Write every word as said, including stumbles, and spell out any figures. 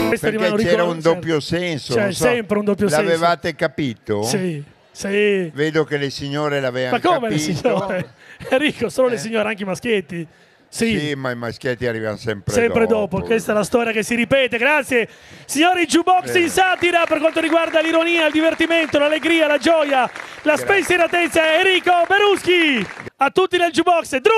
Perché c'era un doppio senso. C'è so. sempre un doppio senso. L'avevate capito? Sì, sì. Vedo che le signore l'avevano capito. Ma come capito. le signore? Enrico, solo eh. le signore, anche i maschietti. Sì. sì, ma i maschietti arrivano sempre, sempre dopo. dopo. Questa è la storia che si ripete. Grazie, signori. Jukebox in satira per quanto riguarda l'ironia, il divertimento, l'allegria, la gioia, la spensieratezza. Enrico Beruschi. A tutti nel Jukebox.